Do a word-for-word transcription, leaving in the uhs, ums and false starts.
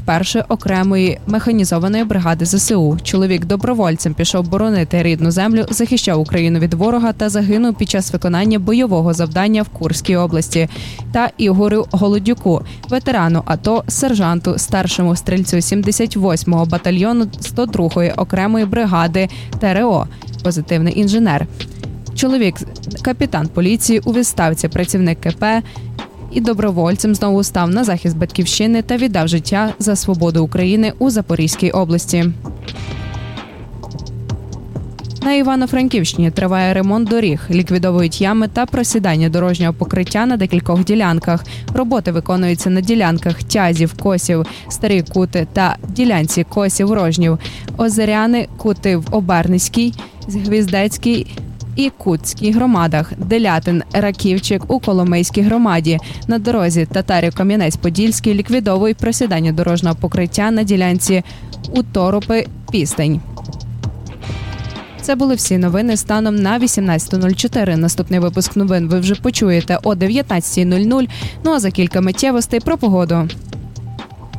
першої окремої механізованої бригади зе се у. Чоловік добровольцем пішов боронити рідну землю, захищав Україну від ворога та загинув під час виконання бойового завдання в Курській області. Та Ігорю Голодюку, ветерану АТО, сержанту, старшому стрільцю сімдесят восьмого батальйону сто другої окремої бригади те ер о, позитивний інженер. Чоловік – капітан поліції у відставці, працівник ке пе і добровольцем знову став на захист батьківщини та віддав життя за свободу України у Запорізькій області. На Івано-Франківщині триває ремонт доріг, ліквідовують ями та просідання дорожнього покриття на декількох ділянках. Роботи виконуються на ділянках Тязів, Косів, Старі Кути та ділянці Косів-Рожнів, Озеряни, Кути в Оберницькій, Гвіздецькій і Кутській громадах, Делятин, Раківчик у Коломийській громаді. На дорозі Татарів-Кам'янець-Подільський ліквідовують просідання дорожнього покриття на ділянці Уторопи-Пістень. Це були всі новини станом на вісімнадцята нуль чотири. Наступний випуск новин ви вже почуєте о дев'ятнадцятій нуль нуль. Ну а за кілька миттєвостей про погоду.